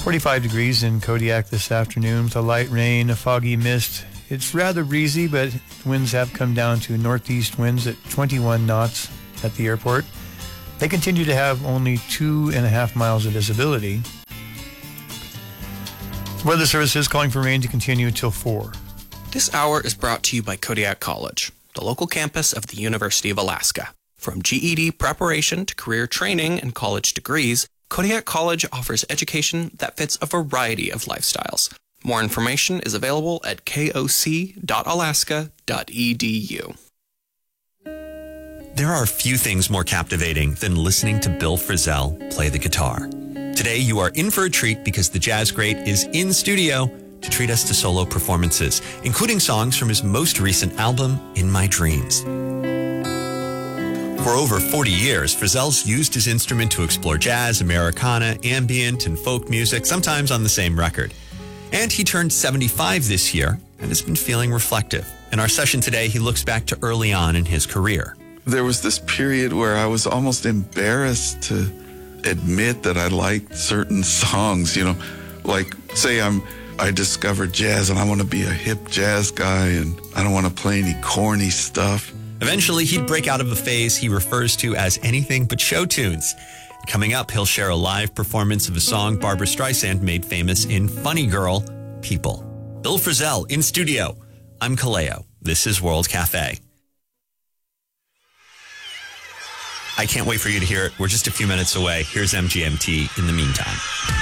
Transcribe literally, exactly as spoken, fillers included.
forty-five degrees in Kodiak this afternoon with a light rain, a foggy mist. It's rather breezy, but winds have come down to northeast winds at twenty-one knots at the airport. They continue to have only two and a half miles of visibility. Weather Service is calling for rain to continue until four. This hour is brought to you by Kodiak College, the local campus of the University of Alaska. From G E D preparation to career training and college degrees, Kodiak College offers education that fits a variety of lifestyles. More information is available at k o c dot alaska dot e d u. There are few things more captivating than listening to Bill Frisell play the guitar. Today, you are in for a treat because the jazz great is in studio to treat us to solo performances, including songs from his most recent album, In My Dreams. For over forty years, Frisell's used his instrument to explore jazz, Americana, ambient, and folk music, sometimes on the same record. And he turned seventy-five this year and has been feeling reflective. In our session today, he looks back to early on in his career. There was this period where I was almost embarrassed to admit that I liked certain songs, you know, like say I'm I discovered jazz and I want to be a hip jazz guy and I don't want to play any corny stuff. Eventually, he'd break out of a phase he refers to as anything but show tunes. Coming up, he'll share a live performance of a song Barbra Streisand made famous in Funny Girl, People. Bill Frisell in studio. I'm Kaleo. This is World Cafe. I can't wait for you to hear it. We're just a few minutes away. Here's M G M T in the meantime.